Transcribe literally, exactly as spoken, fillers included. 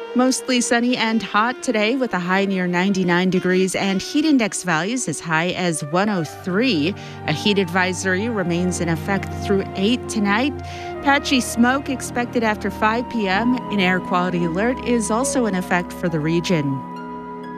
Mostly sunny and hot today with a high near ninety-nine degrees and heat index values as high as one oh three. A heat advisory remains in effect through eight tonight. Patchy smoke expected after five p.m. An air quality alert is also in effect for the region.